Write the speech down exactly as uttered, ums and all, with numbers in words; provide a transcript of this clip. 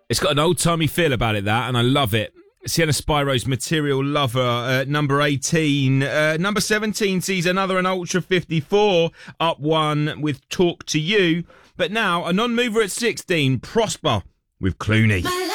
It's got an old-timey feel about it, that, and I love it. Sienna Spiro's Material Lover, uh, number eighteen. Uh, number seventeen sees another an Ultra fifty-four, up one with Talk to You. But now, a non-mover at sixteen, Prosper with Clooney.